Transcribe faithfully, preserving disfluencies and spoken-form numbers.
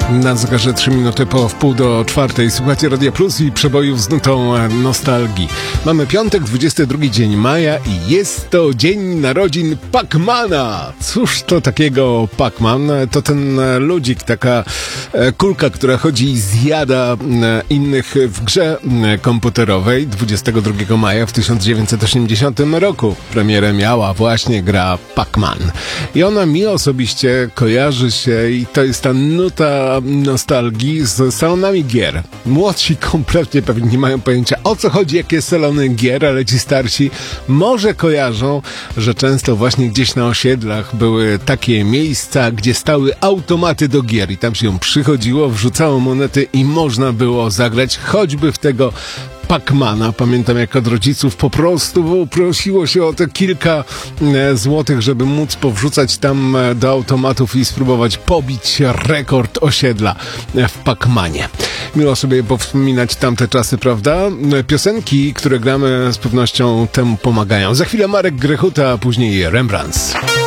Na zegarze trzy minuty po wpół do czwartej. Słuchacie Radia Plus i przebojów z nutą nostalgii. Mamy piątek, dwudziesty drugi dzień maja i jest to dzień narodzin Pac-Mana. Cóż to takiego Pac-Man? To ten ludzik, taka kulka, która chodzi i zjada innych w grze komputerowej. dwudziestego drugiego maja w tysiąc dziewięćset osiemdziesiątym roku premierę miała właśnie gra Pac-Man. I ona mi osobiście kojarzy się i to jest ta nuta nostalgii z salonami gier. Młodsi kompletnie pewnie nie mają pojęcia, o co chodzi, jakie salony gier, ale ci starsi może kojarzą, że często właśnie gdzieś na osiedlach były takie miejsca, gdzie stały automaty do gier i tam się przychodziło, wrzucało monety i można było zagrać choćby w tego Pac-Mana. Pamiętam, jak od rodziców po prostu prosiło się o te kilka e, złotych, żeby móc powrzucać tam e, do automatów i spróbować pobić rekord osiedla e, w Pac-Manie. Miło sobie powspominać tamte czasy, prawda? Piosenki, które gramy, z pewnością temu pomagają. Za chwilę Marek Grechuta, a później Rembrandts.